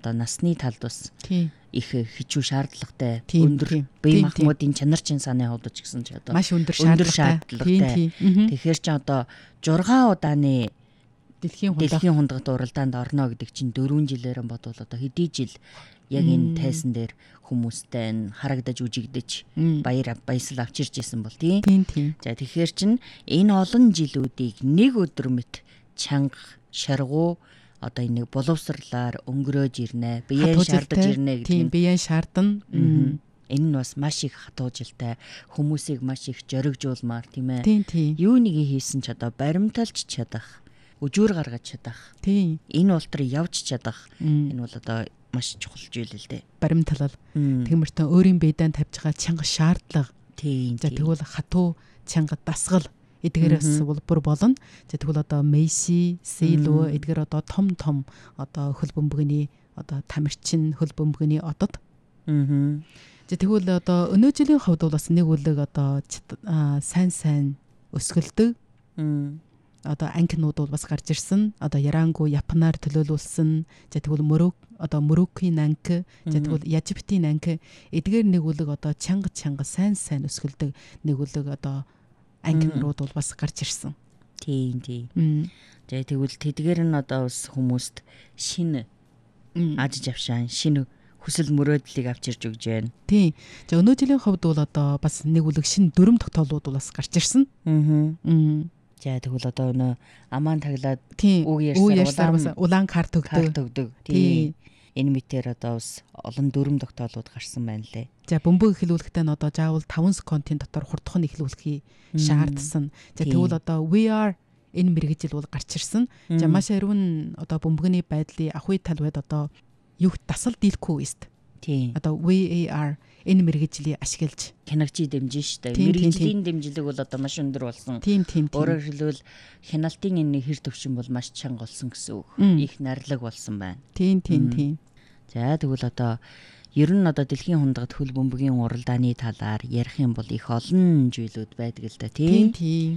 одоо насны талд бас их хичүү шаардлагатай өндөр бие махбодын чанар чин саны хувьд ч гэсэн ч одоо маш өндөр шаардлагатай. Тэгэхээр чи одоо 6 удааны дэлхийн хундагт уралдаанд орно гэдэг чинь 4 жилээр бодвол одоо хэдий жил яг энэ тайсан дээр хүмүүстэй харагдаж үжигдэж баясал авчирч исэн бол тийм. За тэгэхээр чин энэ олон жилүүдийг нэг өдөр мэт чанга шаргуу одоо энэ боловсрлаар өнгөрөөж ирнэ. Биеэн шаардаж ирнэ гэдэг нь. Биеэн шаардна. Энэ нь бас маш их хатуужилтай, хүмүүсийг маш их зоригжуулмаар тийм ээ. Юу нэг хийсэн ч одоо баримталж чадах, өжүүр гаргаж чадах. Энэ ултрыг явж чадах. Энэ бол одоо маш чухал зүйл л дээ. Баримтлал. Тэгмэртэн өөрийн биедээ тавьж байгаа чанга шаардлага. За тэгвэл хатуу чанга дасгал эдгээрээс бүр болно. За тэгвэл одоо Месси, Сило эдгээр одоо том одоо хөл бөмбөгний одоо тамирчин хөл бөмбөгний одод. За тэгвэл одоо өнөө жилийн хувьд бол бас нэг үлэг одоо сайн өсгөлдөг. Одоо анкинууд бол бас гарч ирсэн. Одоо Ярангу Японаар төлөөлүүлсэн. За тэгвэл Мөрөкийн анки, за тэгвэл Яжиптийн анки эдгээр нэг үлэг одоо чанга сайн өсгөлдөг нэг үлэг одоо анкинууд бол бас гарч ирсэн. Тийм. За тэгвэл тэдгээр нь одоо бас хүмүүст шинэ аж авшаан, шинэ хүсэл мөрөөдлийг авчирч өгж байна. Тийм. За өнөө жилийн хувьд бол одоо бас нэг үлэг шинэ дүрм тогтоолууд бол бас гарч ирсэн. За тэгвэл одоо өнөө амаан таглаад үг ярьсаар улаан карт өгдөг. Тийм. Энэ мэтэр одоо бас олон дүрм тогтоолууд гарсан байна лээ. За бөмбөг эхлүүлэхдээ нь одоо заавал 5 секундын дотор хурдхан эхлүүлэхийг шаардсан. За тэгвэл одоо VR энэ мэргэжил бол гарч ирсэн. За маш ариун одоо бөмбөгний байдлыг ах үе талбайд одоо юг дасал дийлэхгүй өст. Тийм. Одоо VAR энэ мэргэжлийг ашиглаж хянагчийг дэмжин штэ. Мэргэжлийн дэмжлэг бол одоо маш өндөр болсон. Тийм. Өөрөөр хэлбэл хяналтын энэ хэр төвшин бол маш чанга болсон гэсэн үг. Их нарлаг болсон байна. Тийм. За тэгвэл одоо ер нь одоо дэлхийн хундагт хөл бөмбөгийн уралдааны талаар ярих юм бол их олон зүйлүүд байдаг л да тийм.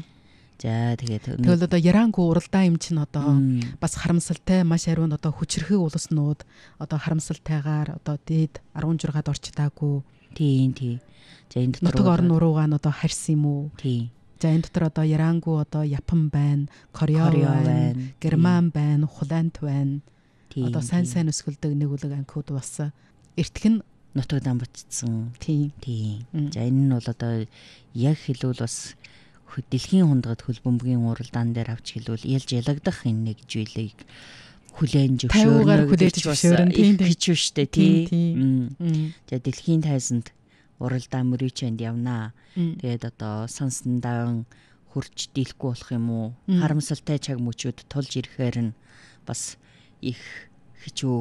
За тэгээд одоо Ярангу уралдаан юм чинь одоо бас харамсалтай маш ариун одоо хүчрхэг улснууд одоо харамсалтайгаар одоо дээд 16-ад орч таагүй. Тийм. За энэ дотор нутаг орн уруугаа нь одоо харьсан юм уу? Тийм. За энэ дотор одоо Ярангу одоо Япон байна, Корея байна, Герман байна, Холланд байна. Одоо сайн өсгөлдөг нэг үлэг анкууд бас эртхэн нутаг дамбацсан. Тийм. За энэ нь бол одоо яг хэлвэл бас дэлхийн хундагт хөл бөмбөгийн уралдаан дээр авч хэлвэл ялж ялагдах энэ нэг зүйлийг хүлээн зөвшөөрнө гэж бас хийж штэ тийм. За дэлхийн тайзанд уралдаан мөрөчөнд явнаа. Тэгээд одоо сансан даван хурж дийлэхгүй болох юм уу? Харамсалтай чаг мөчүүд тулж ирэхээр нь бас их хичүү.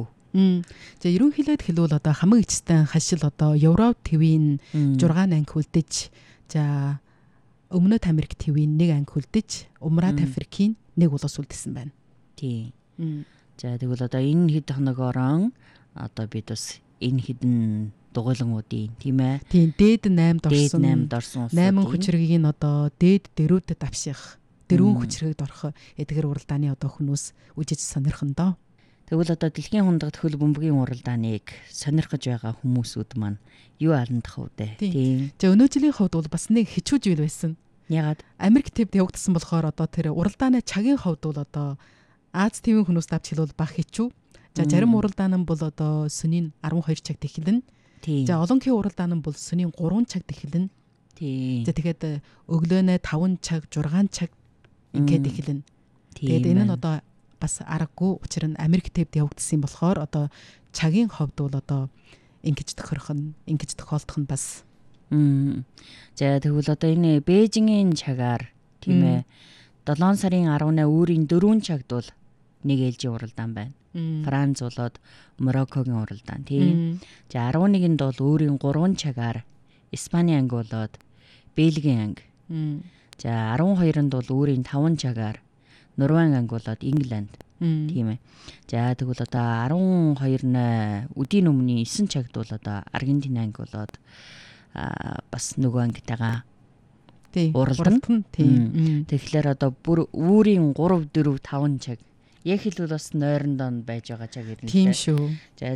За ерөнхийдөө хэлвэл одоо хамгийн эцэстэн хашил одоо Европ твийн 6 анги үлдэж за Өмнөд Америк твийн 1 анги үлдэж Умрат Африкийн 1 улс үлдсэн байна. Тийм. За тэгвэл одоо энэ хэд хоногоорон одоо бид бас энэ хэдэн дугуйлангуудын тийм ээ. Тийм дээд 8-д орсон. 8 хүчргийг нь одоо дээд дөрөвдөд авших. Дөрвөн хүчрэгд орох эдгээр уралдааны одоо хүмүүс үжиж сонирхон доо. Тэгвэл одоо дэлхийн хундагт хөл бөмбөгийн уралдааныг сонирхож байгаа хүмүүсүүд маань юу аландах вэ? Тийм. За өнөө жилийн хувьд бол бас нэг хичүү зүйл байсан. Ягаад? Америк твд явагдсан болохоор одоо тэр уралдааны цагийн хувьд бол одоо Аз твийн хүмүүс давч хэлвэл баг хичүү. За зарим уралдаан нь бол одоо сөнийн 12 цагт эхэлнэ. За олонхийн уралдаан нь бол сөнийн 3 цагт эхэлнэ. Тийм. За тэгэхээр өглөөнөө 5 цаг, 6 цаг ингээд эхэлнэ. Тэгээд энэ нь одоо бас аргагүй учир нь Америк твд явагдсан болохоор одоо цагийн хувьд бол одоо ингэж тохиолдох нь бас. За тэгвэл одоо энэ Бээжингийн цагаар тийм ээ 7 сарын 18 өөрийн 4 цагт бол нэг ээлжийн уралдаан байна. Франц болоод Мороккогийн уралдаан тийм. За 11-нд бол өөрийн 3 цагаар Испани анги болоод Бельгийн анги. За 12-нд бол өөрийн 5 цагаар Норвеги анги болоод Ингланд. Тийм ээ. За тэгвэл одоо 12-ны өдийн өмнө 9 цагт бол одоо Аргентин анги болоод бас нөгөө ангитайгаа уралдан. Тийм. Тэгэхээр одоо бүр өөрийн 3 4 5 цаг яг хэлбэл бас нойрондоо байж байгаа цаг ирнэ. Тийм шүү. За